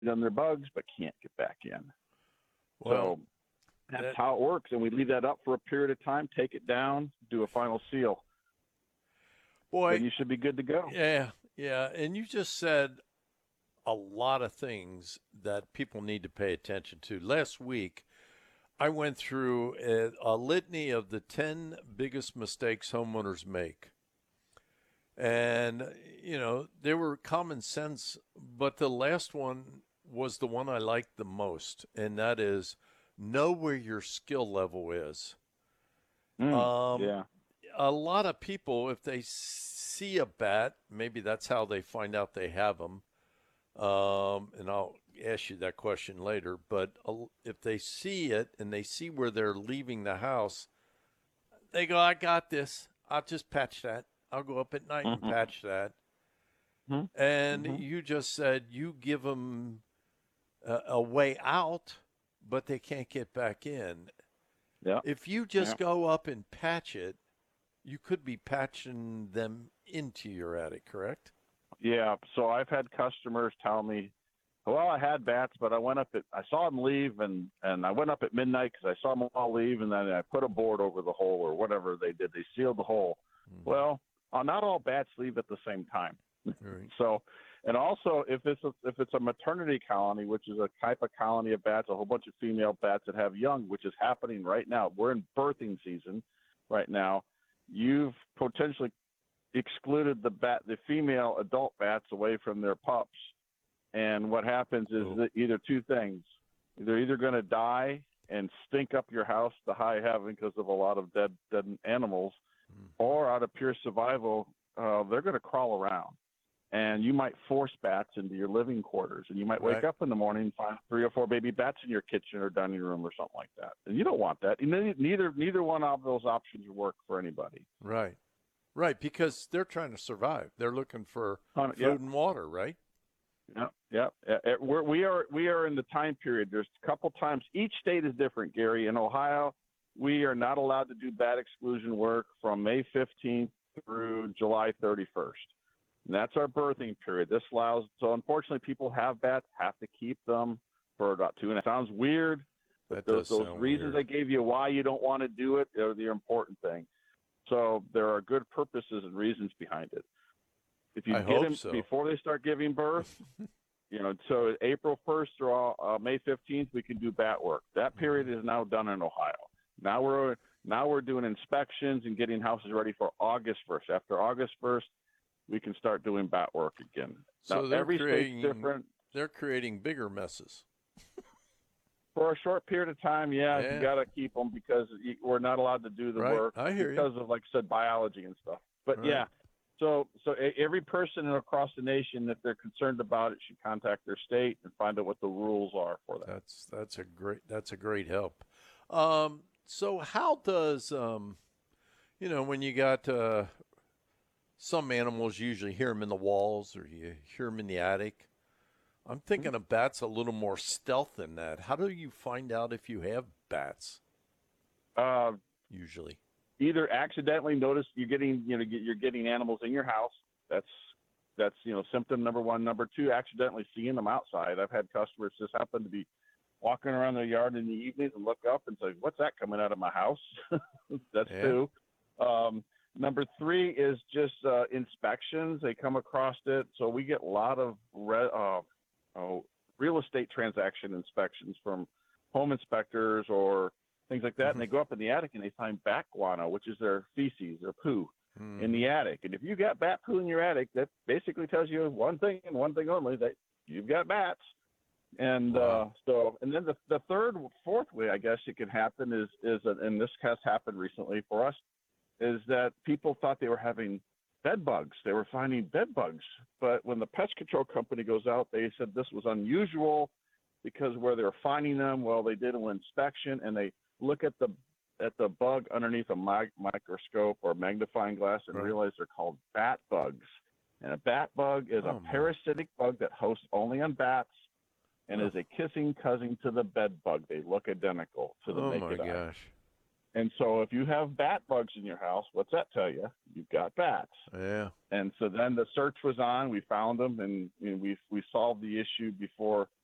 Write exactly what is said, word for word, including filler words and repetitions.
on their bugs but can't get back in. Well, so that's that, how it works, and we leave that up for a period of time, take it down, do a final seal. boy, Then you should be good to go. yeah, yeah. And you just said a lot of things that people need to pay attention to. Last week, I went through a, a litany of the ten biggest mistakes homeowners make. And, you know, they were common sense, but the last one was the one I liked the most, and that is know where your skill level is. Mm, Um, yeah. a lot of people, if they see a bat, maybe that's how they find out they have them. Um, and I'll ask you that question later. But if they see it and they see where they're leaving the house, they go, I got this. I'll just patch that. I'll go up at night and Mm-hmm. patch that. Mm-hmm. And Mm-hmm. you just said you give them a, a way out, but they can't get back in. Yeah. If you just Yeah. go up and patch it, you could be patching them into your attic, correct? Yeah. So I've had customers tell me, well, I had bats, but I went up at, I saw them leave, and, and I went up at midnight because I saw them all leave, and then I put a board over the hole or whatever they did. They sealed the hole. Mm-hmm. Well, uh, not all bats leave at the same time. Right. So, and also if it's a, if it's a maternity colony, which is a type of colony of bats, a whole bunch of female bats that have young, which is happening right now. We're in birthing season right now. You've potentially excluded the bat, the female adult bats away from their pups. And what happens is oh. that either two things. They're either going to die and stink up your house to high heaven because of a lot of dead dead animals, mm. or out of pure survival, uh, they're going to crawl around. And you might force bats into your living quarters, and you might wake right. up in the morning and find three or four baby bats in your kitchen or dining room or something like that. And you don't want that. Neither neither one of those options work for anybody. Right, right, because they're trying to survive. They're looking for um, food yeah. and water, right? Yeah, yeah. We're, we are we are in the time period. There's a couple times. Each state is different, Gary. In Ohio, we are not allowed to do bat exclusion work from May fifteenth through July thirty-first. And that's our birthing period. This allows, so unfortunately people have bats, have to keep them for about two and a half. Sounds weird, but that those, those reasons weird. I gave you why you don't want to do it are the important thing. So there are good purposes and reasons behind it. If you I get them so. before they start giving birth, you know, so April first or uh, May fifteenth, we can do bat work. That period is now done in Ohio. Now we're, now we're doing inspections and getting houses ready for August first. After August first, we can start doing bat work again. So now, they're every creating, state's different. They're creating bigger messes. For a short period of time, yeah, yeah. you got to keep them because we're not allowed to do the right. work I hear because you. of, like I said, biology and stuff. But right. yeah, so so every person across the nation, if they're concerned about it, should contact their state and find out what the rules are for that. That's that's a great that's a great help. Um, so how does um, you know, when you got uh, some animals, you usually hear them in the walls or you hear them in the attic. I'm thinking a bat's a little more stealth than that. How do you find out if you have bats? Uh, usually, either accidentally notice you're getting, you know, you're getting animals in your house. That's that's you know symptom number one. Number two, accidentally seeing them outside. I've had customers just happen to be walking around their yard in the evenings and look up and say, "What's that coming out of my house?" That's yeah. two. Um, Number three is just uh, inspections. They come across it. So we get a lot of re- uh, oh, real estate transaction inspections from home inspectors or things like that. Mm-hmm. And they go up in the attic and they find bat guano, which is their feces, their poo, mm-hmm. in the attic. And if you got bat poo in your attic, that basically tells you one thing and one thing only, that you've got bats. And wow. uh, so, and then the, the third, fourth way, I guess it could happen is, is, and this has happened recently for us, is that people thought they were having bed bugs. They were finding bed bugs. But when the pest control company goes out, they said this was unusual because where they were finding them, well, they did an inspection and they look at the at the bug underneath a mi- microscope or magnifying glass and right. realize they're called bat bugs. And a bat bug is oh, a parasitic man. bug that hosts only on bats and oh. is a kissing cousin to the bed bug. They look identical to the oh naked my eye. gosh. And so if you have bat bugs in your house, what's that tell you? You've got bats. Yeah. And so then the search was on. We found them, and you know, we we solved the issue before